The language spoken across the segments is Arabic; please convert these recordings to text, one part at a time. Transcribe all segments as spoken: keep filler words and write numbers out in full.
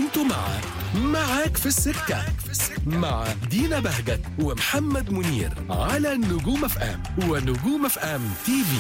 انتوا مع معاك في السكة مع دينا بهجت ومحمد منير على نجوم اف ام ونجوم اف ام تي في.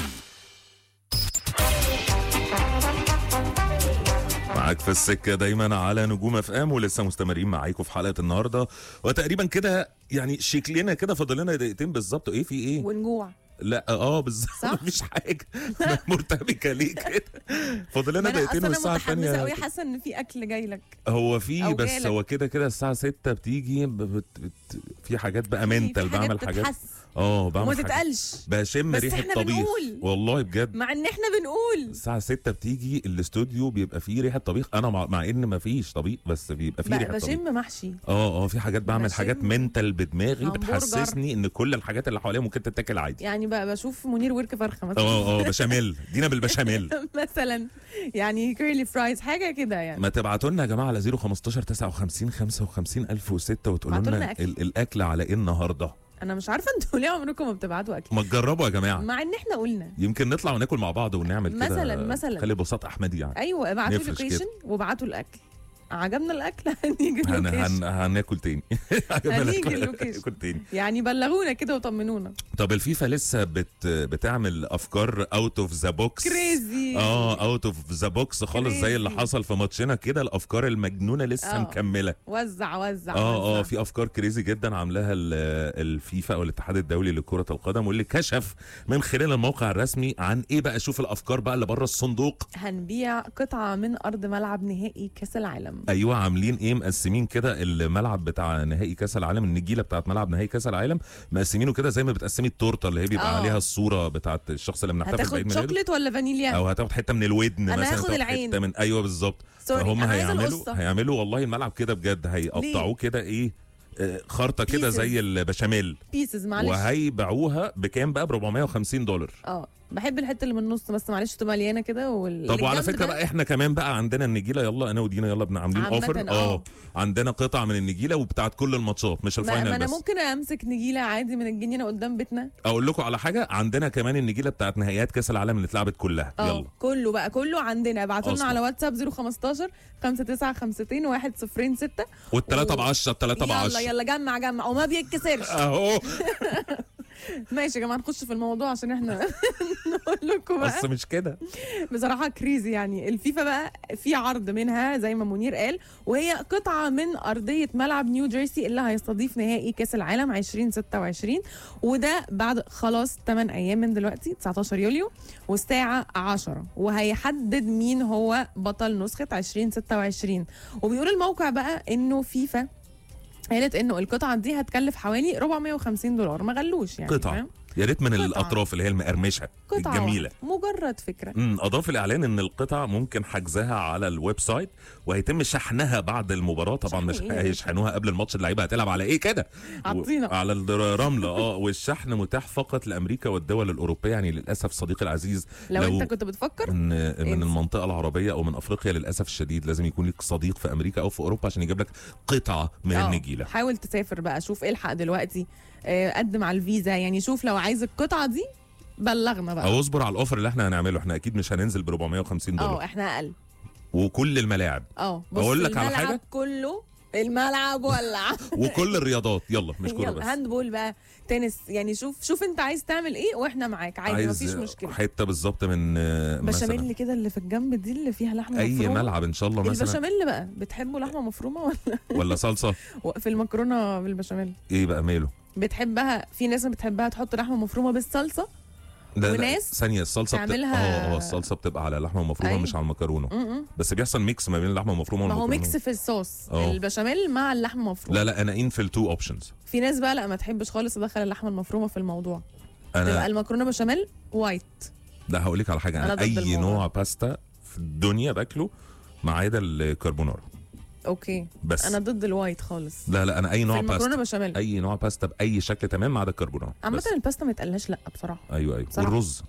معاك في السكة دايما على نجوم اف ام، ولسه مستمرين معاكم في حلقة النهاردة، وتقريبا كده يعني شكلنا كده فاضل لنا دقيقتين بالظبط. ايه في ايه؟ ونجوع. لا اه بالظبط مفيش حاجة مرتبكة ليه كده؟ فاضل لنا دقيقتين والساعة الثانية. انا متحمسة قوي، حاسة ان في اكل جاي لك. هو في بس جالك. هو كده كده الساعة ستة بتيجي ب- بت بت في حاجات بقى منتال، بعمل حاجات اه بعمل وما حاجات تتقلش بشم بس ريحة إحنا طبيخ بنقول. والله بجد. مع ان احنا بنقول الساعة ستة بتيجي الاستوديو بيبقى فيه ريحة طبيخ، انا مع, مع ان ما فيش طبيخ بس بيبقى فيه ريحة طبيخ. بشم محشي. اه اه في حاجات بعمل بشم حاجات منتال بدماغي همبرجر. بتحسسني ان كل الحاجات اللي حواليا ممكن تتاكل عادي. يعني بقى بشوف منير ورك فرخة مثلا. اه اه بشاميل، دينا بالبشاميل. مثلا يعني كيرلي فرايز حاجة كده يعني. ما تبعتوا لنا يا جماعة على صفر خمستاشر تسعة وخمسين خمسة وخمسين ألف وستة وتقولوا ابعتوا لنا لنا أكل. ال- الاكل على ايه النهارده. انا مش عارفة انتوا ليه عمركم ما بتبعتوا اكل، ما تجربوا يا جماعة، مع ان احنا قلنا. يمكن نطلع وناكل مع بعض ونعمل كده مثلا مثلا خلي بساط احمدي يعني. ايوه ابعتوا نفرش لوكيشن وابعتوا الاكل. عجبنا الاكل هنيجي هن اللوكيشن. هن هناكل تاني. هنيجي اللوكيشن. هناكل تاني. يعني بلغونا كده وطمنونا. طب الفيفا لسه بت بتعمل افكار اوت اوف ذا بوكس. كريزي. اه اوت اوف ذا بوكس خالص زي اللي كريزي. حصل في ماتشنا كده، الافكار المجنونه لسه آه. مكمله. وزع وزع اه اه وزع. في افكار كريزي جدا عاملاها ال- الفيفا او الاتحاد الدولي لكره القدم، واللي كشف من خلال الموقع الرسمي عن ايه بقى. شوف الافكار بقى اللي بره الصندوق. هنبيع قطعة من أرض ملعب نهائي كأس العالم. ايوه عاملين ايه، مقسمين كده الملعب بتاع نهائي كاس العالم، النجيله بتاعت ملعب نهائي كاس العالم مقسمينه كده زي ما بتقسمي التورته اللي هي بيبقى آه. عليها الصوره بتاعت الشخص اللي بنحتفل بعيد هتاخد ميلاده، شوكليت ولا فانيليا؟ او هتاخد حته من الودن أنا مثلا، هاخد تاخد العين. حته من ايوه بالظبط. سوري، فهم أنا عايزة هيعملوا القصة. هيعملوا والله الملعب كده بجد، هيقطعوه كده ايه آه، خرطه كده Pieces. زي البشاميل، بيسز معلش. وهيبيعوها بكام بقى؟ ب أربعمية وخمسين دولار. اه بحب الحتة اللي من النص بس معلش تبقى مليانة كده وال... طب وعلى الجنب فكره ده. بقى احنا كمان بقى عندنا النجيله، يلا انا ودينا يلا بن عاملين عامةً اوفر. آه. اه عندنا قطع من النجيله وبتاعت كل الماتشات مش ما, ما الفاينل انا بس. ممكن امسك نجيله عادي من الجنينه قدام بيتنا. اقول لكم على حاجه، عندنا كمان النجيله بتاعت نهائيات كاس العالم اللي اتلعبت كلها. اه يلا كله بقى كله عندنا. ابعتوا لنا أصلاً. على واتساب صفر خمستاشر خمسة تسعة خمسة واحد صفر ستة. والثلاثه و- ب عشرة الثلاثه ب يلا عشرة يلا جمع جمع وما بيتكسرش. اهو. ماشي يا جماعه نخش في الموضوع عشان احنا نقول لكم بس بقى. مش كده. بصراحه كريزي يعني. الفيفا بقى في عرض منها زي ما منير قال، وهي قطعه من ارضيه ملعب نيو جيرسي اللي هيستضيف نهائي كاس العالم ألفين وستة وعشرين، وده بعد خلاص ثمانية ايام من دلوقتي تسعتاشر يوليو والساعه عشرة، وهيحدد مين هو بطل نسخه ألفين وستة وعشرين. وبيقول الموقع بقى انه فيفا قالت انه القطعه دي هتكلف حوالي أربعمية وخمسين دولار، ما غلوش يعني. قطعه فاهم؟ يا ريت من قطعة. الاطراف اللي هي المقرمشه قطعه الجميله. مجرد فكره. امم اضاف الاعلان ان القطع ممكن حجزها على الويب سايت وهيتم شحنها بعد المباراه. طبعا مش شحن إيه؟ هيشحنوها قبل الماتش، اللعيبه هتلعب على ايه كده على الطينة. و- على الرمله. اه والشحن متاح فقط لامريكا والدول الاوروبيه. يعني للاسف صديقي العزيز لو, لو انت كنت بتفكر من من انسى. المنطقه العربيه او من افريقيا، للاسف الشديد لازم يكون لك صديق في امريكا او في اوروبا عشان يجيب لك قطعه من آه، النجيله. حاول تسافر بقى، شوف الحق دلوقتي. آه، قدم على الفيزا يعني. شوف لو عايز القطعه دي بلغنا بقى. او اصبر على الاوفر اللي احنا هنعمله. احنا اكيد مش هننزل ب أربعمية وخمسين اه دولار احنا اقل. وكل الملاعب اه بص أقول لك على الملعب حاجة؟ كله الملعب ولع. وكل الرياضات. يلا مش كوره يلا بس. هاند بول بقى، تنس يعني. شوف شوف انت عايز تعمل ايه واحنا معاك عادي، عايز مفيش مشكله. حته بالظبط من آه، مثلا بشاميل كده اللي في الجنب دي اللي فيها لحمه اي مفرومه. ملعب ان شاء الله مثلا. البشاميل بقى بتحبوا لحمه مفرومه ولا ولا صلصه. في المكرونه بالبشاميل؟ ايه بقى ماله؟ بتحبها؟ في ناس بتحبها تحط لحمه مفرومه بالصلصه، لا وناس لا ثانيه الصلصه بت... تعملها- اه اه الصلصه بتبقى على لحمه مفرومه أيوة. مش على المكرونه. م-م. بس بيحصل ميكس ما بين اللحمه المفرومه ما هو والمكرونه. ميكس في الصوص. أوه. البشاميل مع اللحمه المفرومه. لا لا انا ان في التو اوبشنز. في ناس بقى لا ما تحبش خالص ادخل اللحمه المفرومه في الموضوع. تبقى انا المكرونه بشاميل وايت. لا هقول لك على حاجه، أنا انا, ضد اي الموضوع. نوع باستا في الدنيا باكله ما عدا الكربونارا. اوكي بس انا ضد الوايت خالص. لا لا انا اي في نوع المكرونه باستا بشاميل. اي نوع باستا باي شكل تمام ما عدا الكربونارا. عامه بس. الباستا ما يتقالهاش لا بصراحه. ايوه ايوه بصراحة. والرز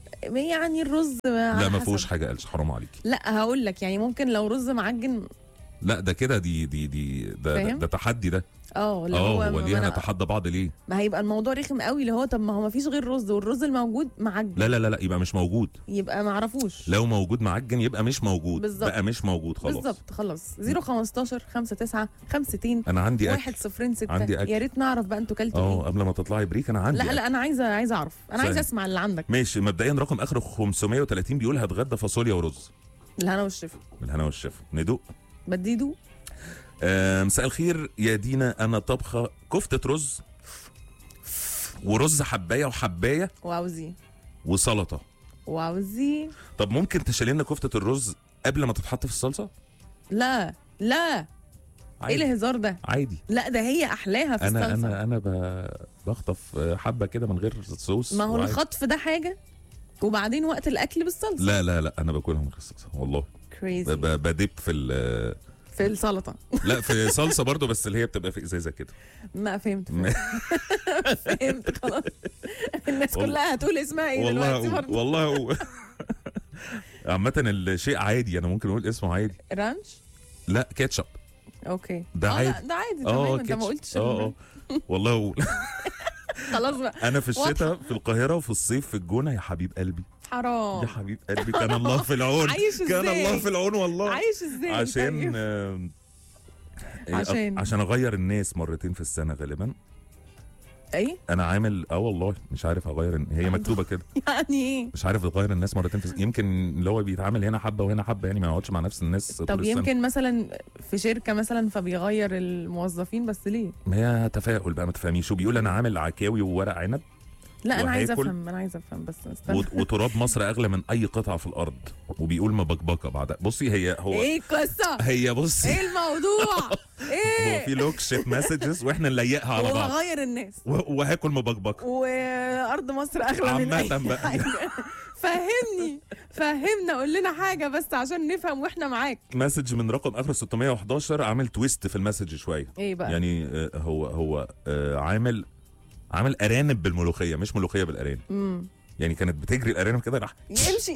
يعني الرز لا ما فيهوش حاجه قالش حرام عليكي. لا هقول لك يعني ممكن لو رز معجن لا ده كده دي دي دي ده, ده, فاهم؟ ده تحدي ده. اه اللي اه هو ما ليه أنا- هنتحدى بعض ليه؟ ما هيبقى الموضوع رخم قوي، اللي هو طب ما هو ما فيش غير رز، والرز الموجود معجن. لا لا لا لا يبقى مش موجود. يبقى ما اعرفوش. لو موجود معجن يبقى مش موجود. بالظبط. بقى مش موجود خلاص. بالظبط خلاص. صفر خمستاشر خمسة تسعة خمستين انا عندي اكل. واحد صفرين ستة. عندي أكل. يا ريت نعرف بقى انتوا كلتوا اه ايه. قبل ما تطلعي بريك انا عندي لا أكل. لا انا عايزه عايزه اعرف، انا عايزه صحيح. اسمع اللي عندك. ماشي مبدئيا رقم اخره خمسمية وتلاتين بيقول هتغدى فاصوليا ورز. الهنا والشفا. بالهنا والشفا. ندوق. بديدو. آه مساء الخير يا دينا، انا طبخه كفته رز ورز حبايه وحبايه وعاوزين وسلطه. وعاوزين. طب ممكن تشيلي لنا كفته الرز قبل ما تتحط في الصلصه؟ لا لا ايه عادي. الهزار ده؟ عادي. لا ده هي احلاها في انا الصلصه. انا انا ب- بخطف حبه كده من غير صوص. ما هو وعادي. الخطف ده حاجه، وبعدين وقت الاكل بالصلصه. لا لا لا انا باكلها من غير صلصه والله. كريزي. ب- ب- بدب في ال- في السلطه. لا في صلصه برضو، بس اللي هي بتبقى في ازازه كده. ما فهمت فهمت, فهمت خلاص. الناس والله- كلها هتقول اسمها ايه والله دلوقتي أقول- برضه. والله أقول. عامة الشيء عادي، انا ممكن اقول اسمه عادي. رانش. لا كاتشب. اوكي ده آه، عادي. لا، ده عادي اه تمام. انت ما كاتشب. قلتش اه اه والله أقول. خلاص بقى. انا في الشتاء في القاهره وفي الصيف في الجونه يا حبيب قلبي. حرام. يا حبيب قلبي كان الله في العون. عايش كان إزاي؟ الله في العون والله. عايش ازاي؟ عشان طيب؟ آم، إيه، عشان؟ عشان اغير الناس مرتين في السنه غالبا. ايه انا عامل اه والله مش عارف اغير، هي مكتوبه كده. يعني ايه؟ مش عارف اغير الناس مرتين في السنة. يمكن اللي هو بيتعامل هنا حبه وهنا حبه، يعني ما يقعدش مع نفس الناس طول طب السنة. يمكن مثلا في شركه مثلا فبيغير الموظفين، بس ليه؟ ما هي تفاؤل بقى ما تفهميش. وبيقول انا عامل عكاوي وورق عنب لا انا عايزه وهاكل. افهم، انا عايزه افهم بس استنى. وت- وتراب مصر اغلى من اي قطعه في الارض. وبيقول مبكبكه بعدها. بصي هي هو ايه القصه؟ هي بصي ايه الموضوع؟ هو ايه؟ في لوكشة مسجز واحنا نليقها على هو بعض. غير الناس و- وهاكل مبكبكه. وارض مصر اغلى من عامة اي بقى. حاجه. فهمني فهمنا، قول لنا حاجه بس عشان نفهم واحنا معاك. مسج من رقم اخر ستمية وحداشر عامل تويست في المسج شويه. ايه بقى؟ يعني آه، هو هو آه، عامل عامل ارانب بالملوخيه، مش ملوخيه بالارانب. امم يعني كانت بتجري الارانب كده راح يمشي.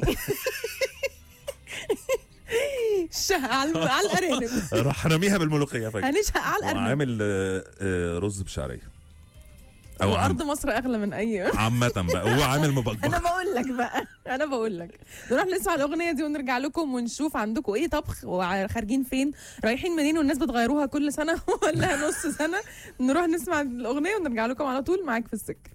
شهق على على الارانب. راح رميها بالملوخيه فجاه. هنشهق على الارنب. وعامل آه، آه، رز بشعريه. او وارض عم- مصر اغلى من اي. عامه بقى هو عامل انا مبكبكه. بقول لك بقى، انا بقول لك نروح نسمع الاغنيه دي ونرجع لكم ونشوف عندكم ايه طبخ وخارجين فين رايحين منين، والناس بتغيروها كل سنه ولا نص سنه. نروح نسمع الاغنيه ونرجع لكم على طول. معاك في السكه.